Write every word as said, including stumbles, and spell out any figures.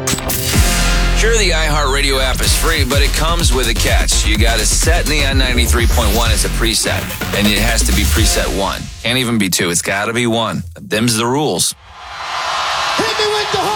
Sure, the iHeartRadio app is free, but it comes with a catch. You got to set Neon ninety-three point one as a preset, and it has to be preset one. Can't even be two. It's got to be one. Them's the rules.